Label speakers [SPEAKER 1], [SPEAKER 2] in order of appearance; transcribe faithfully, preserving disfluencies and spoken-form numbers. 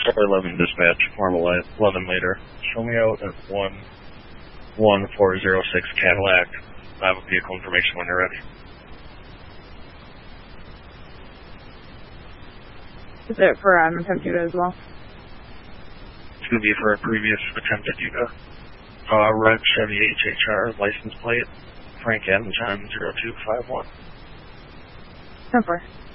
[SPEAKER 1] Star eleven dispatch, form eleven later. Show me out at one one four zero six Cadillac. I have a vehicle information when you're ready.
[SPEAKER 2] Is it for an um, attempt U as well?
[SPEAKER 1] It's going to be for a previous attempt at U. Uh, red Chevy H H R license plate, Frank Adams, John zero two five one.
[SPEAKER 2] ten four.